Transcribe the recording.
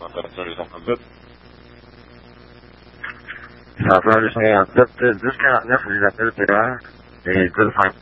Attention, les 137. Attention, les 137, 1049, je les appelle TER, et 10-5.